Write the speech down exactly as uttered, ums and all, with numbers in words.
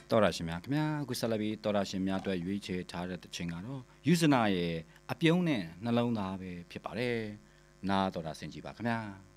တော်ရရှင်များခင်ဗျာအခုဆက်လက်ပြီးတော်ရရှင်များအတွက်ရွေးချယ်ထားတဲ့တခြင်းကတော့ယူဇနာရဲ့အပြုံးနဲ့နှလုံးသားပဲဖြစ်ပါတယ်နားတော်တာဆင်ကြည့်ပါခင်ဗျာ